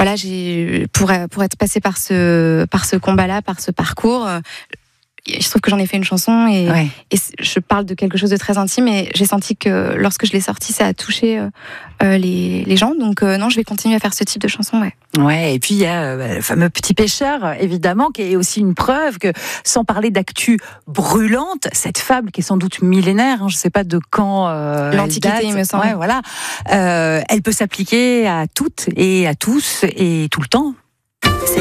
voilà, pour être passée par ce combat-là, par ce parcours. Il se trouve que j'en ai fait une chanson et je parle de quelque chose de très intime et j'ai senti que lorsque je l'ai sortie, ça a touché les gens. Donc non, je vais continuer à faire ce type de chanson. Ouais, et puis il y a le fameux Petit Pêcheur, évidemment, qui est aussi une preuve que, sans parler d'actu brûlante, cette fable qui est sans doute millénaire, je ne sais pas de quand l'Antiquité, il me semble. Ouais, voilà. Elle peut s'appliquer à toutes et à tous et tout le temps.